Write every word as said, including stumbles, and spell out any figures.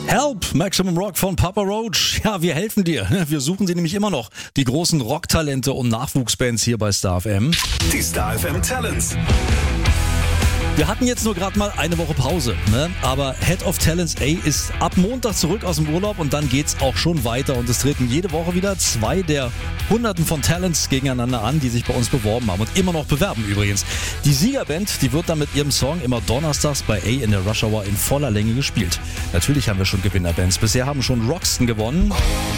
Help, Maximum Rock von Papa Roach. Ja, wir helfen dir. Wir suchen sie nämlich immer noch. Die großen Rocktalente und Nachwuchsbands hier bei Star F M. Die Star F M Talents. Wir hatten jetzt nur gerade mal eine Woche Pause, ne? Aber Head of Talents A ist ab Montag zurück aus dem Urlaub und dann geht's auch schon weiter. Und es treten jede Woche wieder zwei der Hunderten von Talents gegeneinander an, die sich bei uns beworben haben und immer noch bewerben übrigens. Die Siegerband, die wird dann mit ihrem Song immer donnerstags bei A in der Rush Hour in voller Länge gespielt. Natürlich haben wir schon Gewinnerbands. Bisher haben schon Roxton gewonnen.